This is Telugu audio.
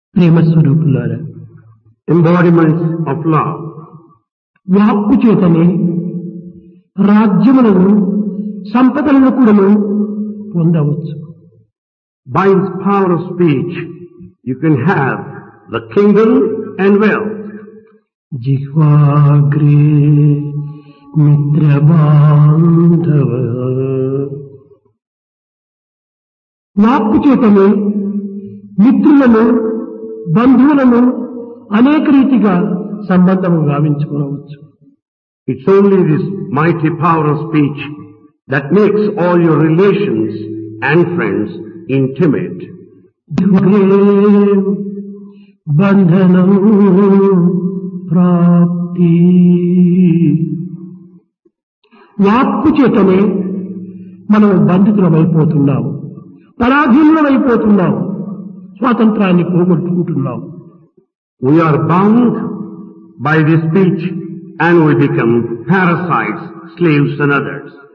ప్రేమ స్వరూపులారా, embodiments of love. వాక్కు చేతనే రాజ్యములను సంపదలను కూడాను పొందవచ్చు. By its power of speech, you can have the kingdom and wealth. జిహ్వాగ్రే మిత్రబాంధవ, వాక్కు చేతనే మిత్రులను బంధువులను అనేక రీతిగా సంబంధము గావించుకోవచ్చు. It's only this mighty power of speech that makes all your relations and friends intimate. బంధనం ప్రాప్తి, వాక్కు చేతనే మనం బంధితులమైపోతున్నాము, పరాధీనులమైపోతున్నాము, స్వాతంత్రాన్ని పోగొట్టుకుంటున్నాము. We are bound by this speech and we become parasites, slaves and others.